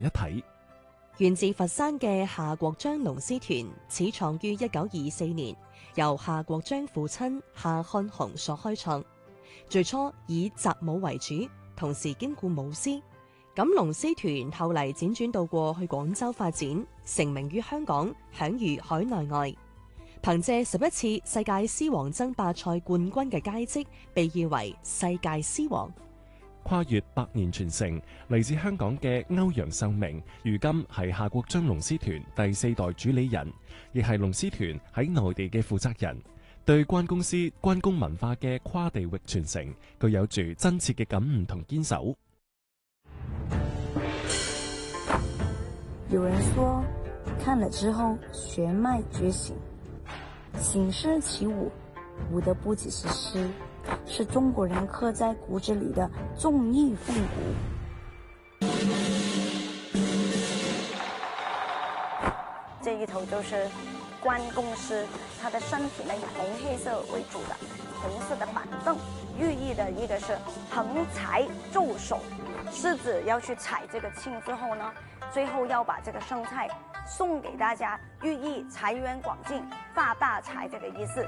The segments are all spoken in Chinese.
一體。 源自佛山嘅夏國璋龍獅團始創於1924年，由夏國璋父親夏漢雄所開創。最初以習武為主，同時兼顧舞獅。咁龍獅團後嚟輾轉到過去廣州發展，成名於香港，享譽海內外。憑借11次世界獅王爭霸賽冠軍嘅佳績，被譽為世界獅王。 跨越100年傳承，嚟自香港嘅歐陽秀明，如今係夏國璋龍獅團第4代主理人，亦係龍獅團喺內地嘅負責人。對關公獅、關公文化嘅跨地域傳承，具有住真切嘅感悟同堅守。 有人說，看了之後血脈覺醒，醒獅起舞，舞的不只是獅，是中國人刻在骨子裏的縱義風骨。 這一頭就是關公獅，它的身體呢以紅黑色為主的，紅色的板凳，寓意的一個是橫財就手，獅子要去踩這個青之後呢，最後要把這個生菜送給大家，寓意財源廣進、發大財這個意思。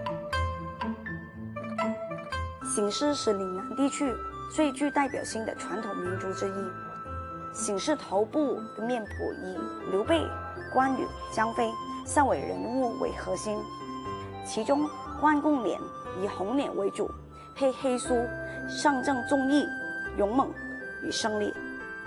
醒獅是嶺南地區最具代表性的傳統民族之一。醒獅頭部的面譜以劉備、關羽、張飛三位人物為核心，其中關公臉以紅臉為主，配黑鬚，象徵縱義、勇猛與勝利。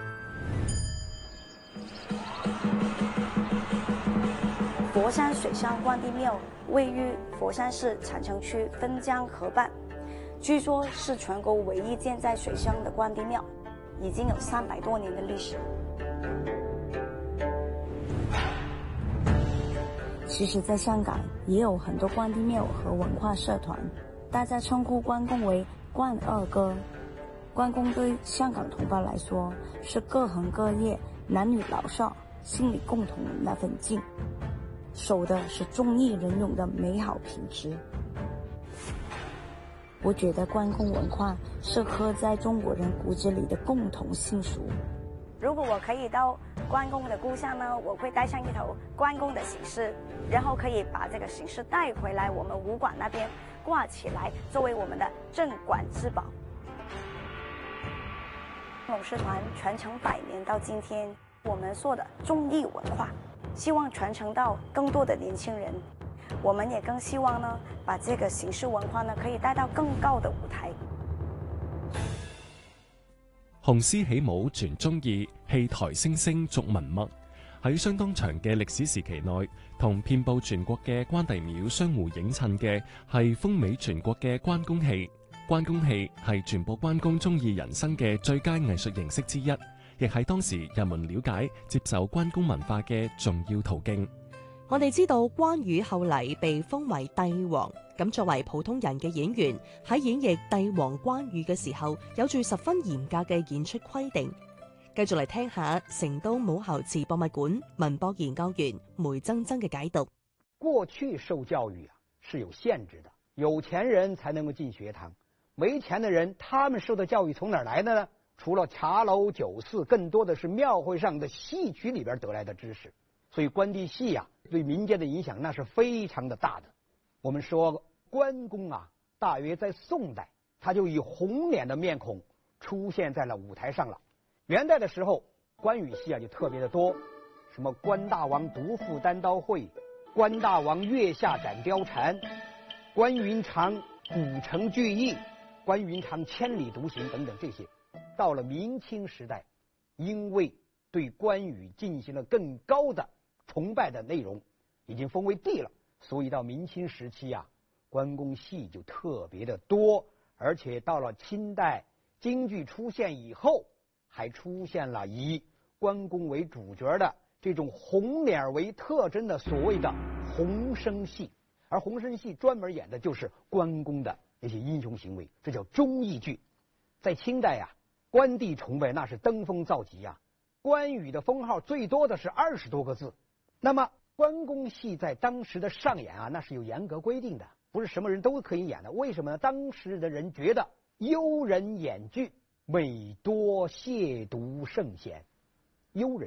佛山水上關帝廟位於佛山市禪城區汾江河畔，據說是全國唯一建在水上的關帝廟，已經有300多年的歷史。 其實，在香港也有很多關帝廟和文化社團，大家稱呼關公為關二哥。關公對香港同胞來說，是各行各業男女老少心裏共同的那份敬，守的是忠義仁勇的美好品質。我覺得關公文化是刻在中國人骨子裏的共同信俗。 如果我可以到關公的故鄉呢，我會帶上一頭關公的醒獅，然後可以把這個醒獅帶回來我們武館那邊掛起來，作為我們的鎮館之寶。龍獅團傳承100年到今天，我們說的忠義文化，希望傳承到更多的年輕人。我們也更希望呢，把這個醒獅文化呢，可以帶到更高的舞台。 雄獅起舞傳忠義，戲台聲聲續文脈。喺相當長嘅歷史時期內，同遍佈全國嘅關帝廟相互映襯嘅係風靡全國嘅關公戲。關公戲係傳播關公忠義人生嘅最佳藝術形式之一，亦係當時人們了解、接受關公文化嘅重要途徑。 我哋知道關羽後嚟被封為帝王，咁作為普通人嘅演員喺演繹帝王關羽嘅時候，有住十分嚴格嘅演出規定。繼續嚟聽下成都武侯祠博物館文博研究員梅錚錚嘅解讀。 過去受教育是有限制的，有錢人才能夠進學堂，沒錢的人他們受的教育從哪兒來的呢？除了茶樓酒肆，更多的是廟會上的戲曲裏邊得來的知識。所以關帝戲對民間的影響那是非常的大的。我們說關公大約在宋代他就以紅臉的面孔出現在了舞台上了。元代的時候關羽戲就特別的多，什麼關大王獨赴單刀會，關大王月下斬貂蟬，關雲長古城聚義，關雲長千里獨行等等這些。到了明清時代，因為對關羽進行了更高的崇拜的內容，已經封為帝了，所以到明清時期關公戲就特別的多，而且到了清代京劇出現以後，還出現了以關公為主角的這種紅臉為特徵的所謂的紅生戲，而紅生戲專門演的就是關公的那些英雄行為，這叫忠義劇。在清代關帝崇拜那是登峰造極關羽的封號最多的是20多個字。那麼關公戲在當時的上演那是有嚴格規定的，不是什麼人都可以演的。為什麼呢？當時的人覺得優人演劇，美多褻瀆聖賢。 幽人。